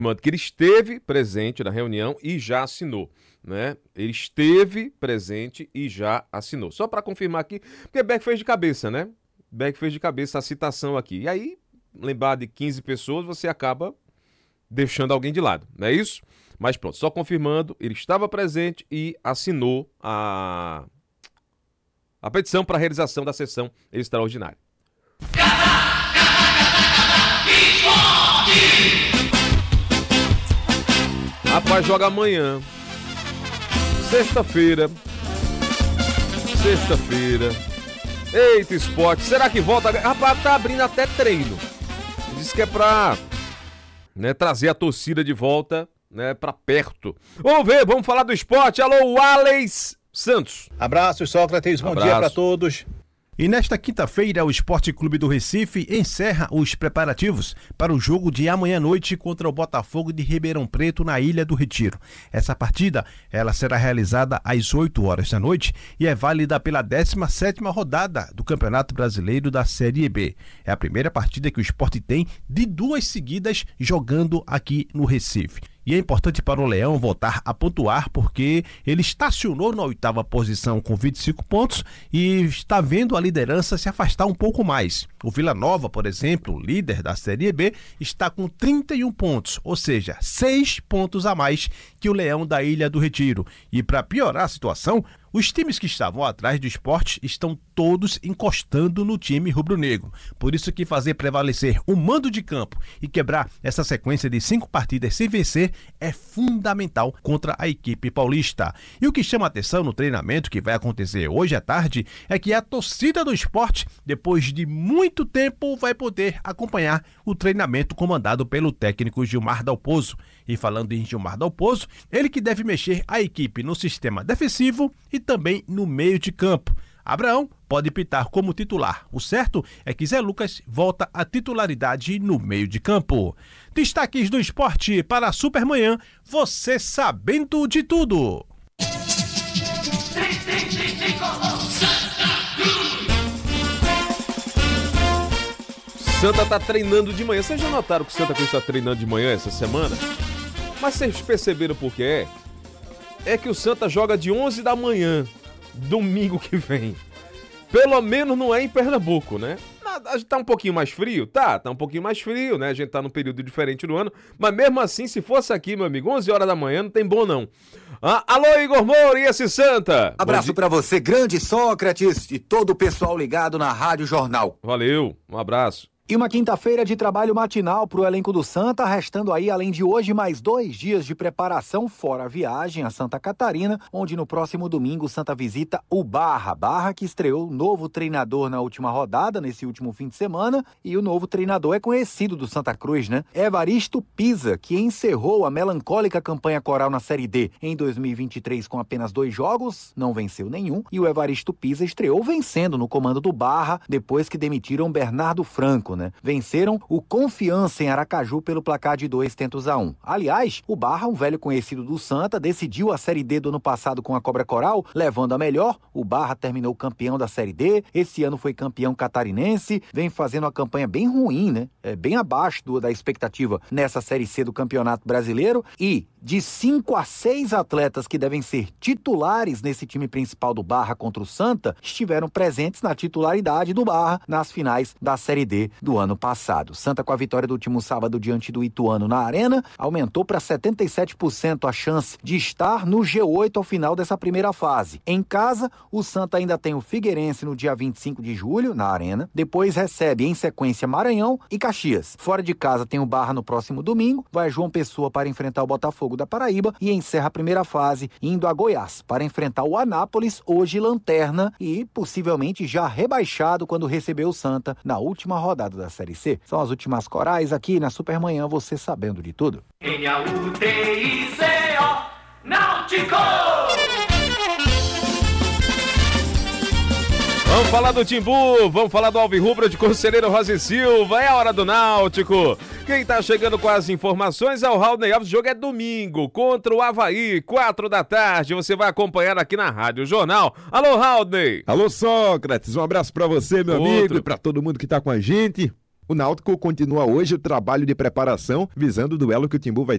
Que ele esteve presente na reunião e já assinou, né? Ele esteve presente e já assinou. Só para confirmar aqui, porque Beck fez de cabeça, né? Beck fez de cabeça a citação aqui. E aí, lembrar de 15 pessoas, você acaba deixando alguém de lado, não é isso? Mas pronto, só confirmando, ele estava presente e assinou a petição para a realização da sessão extraordinária. Rapaz, joga amanhã. Sexta-feira. Eita, esporte. Será que volta? Rapaz, tá abrindo até treino. Diz que é pra, né, trazer a torcida de volta, né, pra perto. Vamos falar do esporte. Alô, Alex Santos. Abraço, Sócrates. Bom dia pra todos. E nesta quinta-feira, o Esporte Clube do Recife encerra os preparativos para o jogo de amanhã à noite contra o Botafogo de Ribeirão Preto na Ilha do Retiro. Essa partida, ela será realizada às 8 horas da noite e é válida pela 17ª rodada do Campeonato Brasileiro da Série B. É a primeira partida que o Esporte tem de 2 seguidas jogando aqui no Recife. E é importante para o Leão voltar a pontuar porque ele estacionou na 8ª posição com 25 pontos e está vendo a liderança se afastar um pouco mais. O Vila Nova, por exemplo, líder da Série B, está com 31 pontos, ou seja, 6 pontos a mais que o Leão da Ilha do Retiro. E para piorar a situação, os times que estavam atrás do Esporte estão todos encostando no time rubro-negro. Por isso que fazer prevalecer o mando de campo e quebrar essa sequência de 5 partidas sem vencer é fundamental contra a equipe paulista. E o que chama a atenção no treinamento que vai acontecer hoje à tarde é que a torcida do Esporte, depois de muito tempo, vai poder acompanhar o treinamento comandado pelo técnico Gilmar Dalpozo. E falando em Gilmar Dalpozo, ele que deve mexer a equipe no sistema defensivo e também no meio de campo. Abraão pode pitar como titular. O certo é que Zé Lucas volta à titularidade no meio de campo. Destaques do esporte para a Supermanhã, você sabendo de tudo. Santa tá treinando de manhã. Vocês já notaram que o Santa Cruz está treinando de manhã essa semana? Mas vocês perceberam por que é? É que o Santa joga de 11 da manhã, domingo que vem. Pelo menos não é em Pernambuco, né? Tá um pouquinho mais frio? Tá um pouquinho mais frio, né? A gente tá num período diferente do ano. Mas mesmo assim, se fosse aqui, meu amigo, 11 horas da manhã, não tem bom não. Alô, Igor Moura e esse Santa? Abraço pra você, grande Sócrates, e todo o pessoal ligado na Rádio Jornal. Valeu, um abraço. E uma quinta-feira de trabalho matinal para o elenco do Santa, restando aí, além de hoje, mais 2 dias de preparação, fora a viagem a Santa Catarina, onde no próximo domingo o Santa visita o Barra. Barra que estreou novo treinador na última rodada, nesse último fim de semana, e o novo treinador é conhecido do Santa Cruz, né? Evaristo Pisa, que encerrou a melancólica campanha coral na Série D em 2023 com apenas 2 jogos, não venceu nenhum, e o Evaristo Pisa estreou vencendo no comando do Barra, depois que demitiram Bernardo Franco, né? Venceram o Confiança em Aracaju pelo placar de 2-1. Aliás, o Barra, um velho conhecido do Santa, decidiu a Série D do ano passado com a Cobra Coral, levando a melhor. O Barra terminou campeão da Série D, esse ano foi campeão catarinense, vem fazendo uma campanha bem ruim, né? Bem abaixo da expectativa nessa Série C do Campeonato Brasileiro, e de 5 a 6 atletas que devem ser titulares nesse time principal do Barra contra o Santa, estiveram presentes na titularidade do Barra nas finais da Série D do ano passado. Santa, com a vitória do último sábado diante do Ituano na Arena, aumentou para 77% a chance de estar no G8 ao final dessa primeira fase. Em casa, o Santa ainda tem o Figueirense no dia 25 de julho, na Arena, depois recebe em sequência Maranhão e Caxias. Fora de casa tem o Barra no próximo domingo, vai João Pessoa para enfrentar o Botafogo da Paraíba e encerra a primeira fase indo a Goiás para enfrentar o Anápolis, hoje lanterna e possivelmente já rebaixado quando recebeu o Santa na última rodada da Série C. São as últimas corais aqui na Supermanhã, você sabendo de tudo. N-A-U-T-I-C-O Náutico! Vamos falar do Timbu, vamos falar do Alvirrubro de Conselheiro Rosa e Silva, é a hora do Náutico. Quem tá chegando com as informações é o Raulney Alves. O jogo é domingo contra o Avaí, 4 da tarde. Você vai acompanhar aqui na Rádio Jornal. Alô, Raulney. Alô, Sócrates. Um abraço pra você, meu amigo, e pra todo mundo que tá com a gente. O Náutico continua hoje o trabalho de preparação visando o duelo que o Timbu vai